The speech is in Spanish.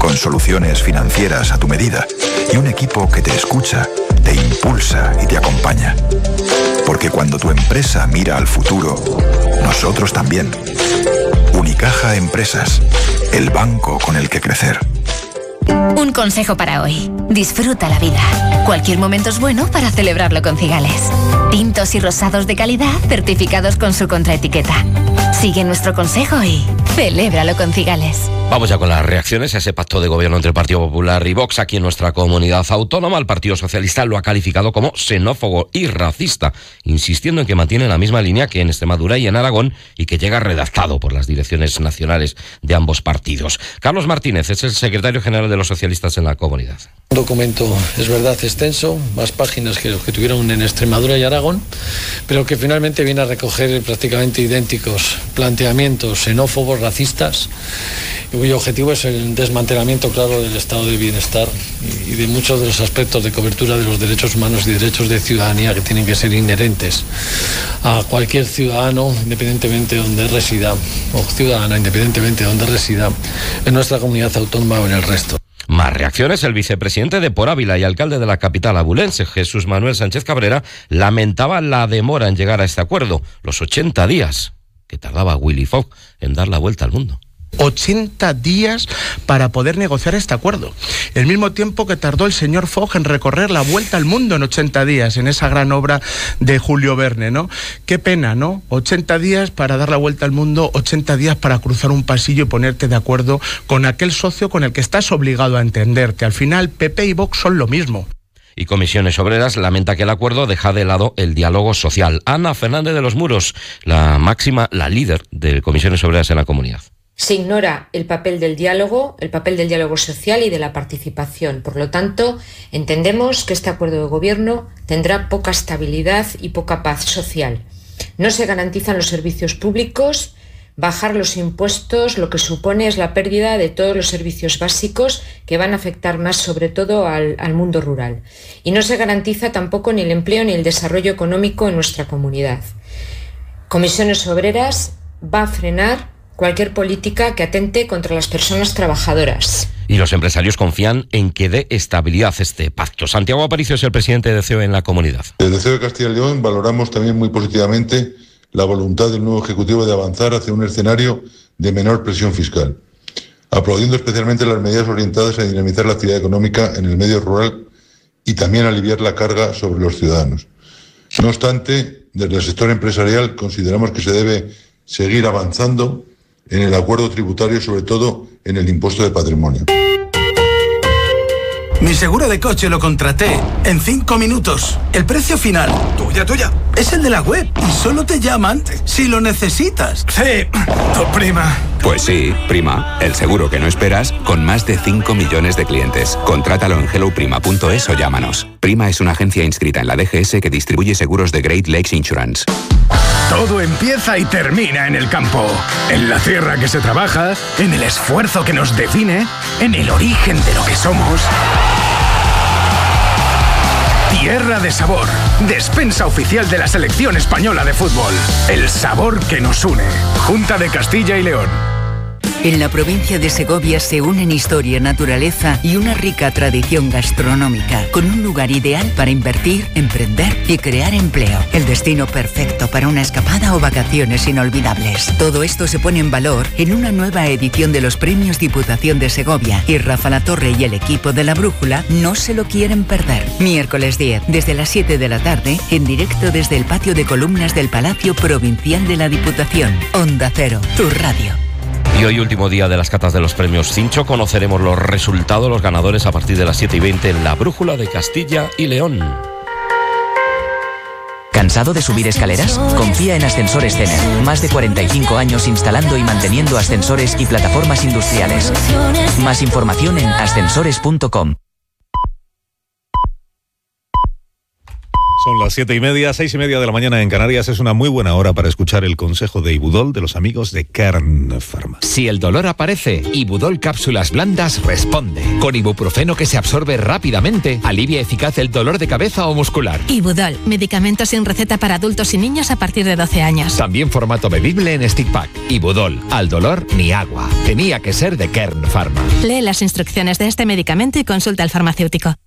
con soluciones financieras a tu medida y un equipo que te escucha, te impulsa y te acompaña. Porque cuando tu empresa mira al futuro, nosotros también. Unicaja Empresas, el banco con el que crecer. Un consejo para hoy. Disfruta la vida. Cualquier momento es bueno para celebrarlo con Cigales. Tintos y rosados de calidad certificados con su contraetiqueta. Sigue nuestro consejo y celébralo con Cigales. Vamos ya con las reacciones a ese pacto de gobierno entre el Partido Popular y Vox aquí en nuestra comunidad autónoma. El Partido Socialista lo ha calificado como xenófobo y racista, insistiendo en que mantiene la misma línea que en Extremadura y en Aragón y que llega redactado por las direcciones nacionales de ambos partidos. Carlos Martínez es el secretario general de los socialistas en la comunidad. Un documento, es verdad, extenso, más páginas que los que tuvieron en Extremadura y Aragón, pero que finalmente viene a recoger prácticamente idénticos planteamientos xenófobos, racistas, cuyo objetivo es el desmantelamiento, claro, del estado de bienestar y de muchos de los aspectos de cobertura de los derechos humanos y derechos de ciudadanía que tienen que ser inherentes a cualquier ciudadano, independientemente de donde resida, o ciudadana, independientemente de donde resida, en nuestra comunidad autónoma o en el resto. Más reacciones. El vicepresidente de Por Ávila y alcalde de la capital abulense, Jesús Manuel Sánchez Cabrera, lamentaba la demora en llegar a este acuerdo, los 80 días que tardaba Willy Fogg en dar la vuelta al mundo. 80 días para poder negociar este acuerdo. El mismo tiempo que tardó el señor Fogg en recorrer la vuelta al mundo en 80 días, en esa gran obra de Julio Verne, ¿no? Qué pena, ¿no? 80 días para dar la vuelta al mundo, 80 días para cruzar un pasillo y ponerte de acuerdo con aquel socio con el que estás obligado a entenderte. Al final, PP y Vox son lo mismo. Y Comisiones Obreras lamenta que el acuerdo deja de lado el diálogo social. Ana Fernández de los Muros, la líder de Comisiones Obreras en la comunidad. Se ignora el papel del diálogo social y de la participación. Por lo tanto, entendemos que este acuerdo de gobierno tendrá poca estabilidad y poca paz social. No se garantizan los servicios públicos, bajar los impuestos, lo que supone es la pérdida de todos los servicios básicos que van a afectar más sobre todo al mundo rural. Y no se garantiza tampoco ni el empleo ni el desarrollo económico en nuestra comunidad. Comisiones Obreras va a frenar cualquier política que atente contra las personas trabajadoras. Y los empresarios confían en que dé estabilidad este pacto. Santiago Aparicio es el presidente de CEOE en la comunidad. Desde CEOE Castilla y León valoramos también muy positivamente la voluntad del nuevo Ejecutivo de avanzar hacia un escenario de menor presión fiscal, aplaudiendo especialmente las medidas orientadas a dinamizar la actividad económica en el medio rural y también aliviar la carga sobre los ciudadanos. No obstante, desde el sector empresarial consideramos que se debe seguir avanzando en el acuerdo tributario, sobre todo en el impuesto de patrimonio. Mi seguro de coche lo contraté en 5 minutos. El precio final, tuya, es el de la web y solo te llaman si lo necesitas. Sí, tu prima. Pues sí, Prima, el seguro que no esperas con más de 5 millones de clientes. Contrátalo en helloprima.es o llámanos. Prima es una agencia inscrita en la DGS que distribuye seguros de Great Lakes Insurance. Todo empieza y termina en el campo, en la tierra que se trabaja, en el esfuerzo que nos define, en el origen de lo que somos. Tierra de Sabor, despensa oficial de la selección española de fútbol. El sabor que nos une. Junta de Castilla y León. En la provincia de Segovia se unen historia, naturaleza y una rica tradición gastronómica, con un lugar ideal para invertir, emprender y crear empleo. El destino perfecto para una escapada o vacaciones inolvidables. Todo esto se pone en valor en una nueva edición de los Premios Diputación de Segovia, y Rafa Latorre y el equipo de La Brújula no se lo quieren perder. Miércoles 10, desde las 7 de la tarde, en directo desde el patio de columnas del Palacio Provincial de la Diputación. Onda Cero, tu radio. Y hoy, último día de las catas de los premios Cincho, conoceremos los resultados, los ganadores a partir de las 7:20 en La Brújula de Castilla y León. ¿Cansado de subir escaleras? Confía en Ascensores Cener. Más de 45 años instalando y manteniendo ascensores y plataformas industriales. Más información en ascensores.com. Son las 7:30, 6:30 de la mañana en Canarias. Es una muy buena hora para escuchar el consejo de Ibudol de los amigos de Kern Pharma. Si el dolor aparece, Ibudol Cápsulas Blandas responde. Con ibuprofeno que se absorbe rápidamente, alivia eficaz el dolor de cabeza o muscular. Ibudol, medicamento sin receta para adultos y niños a partir de 12 años. También formato bebible en stick pack. Ibudol, al dolor ni agua. Tenía que ser de Kern Pharma. Lee las instrucciones de este medicamento y consulta al farmacéutico.